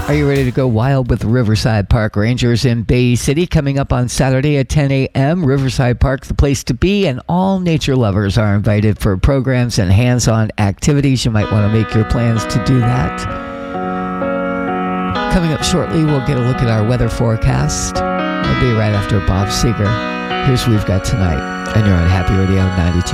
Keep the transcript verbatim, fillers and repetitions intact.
Are you ready to go wild with Riverside Park Rangers in Bay City? Coming up on Saturday at ten a.m. Riverside Park, the place to be, and all nature lovers are invited for programs and hands-on activities. You might want to make your plans to do that. Coming up shortly, we'll get a look at our weather forecast. It'll be right after Bob Seger. Here's what we've got tonight, and you're on Happy Radio ninety-two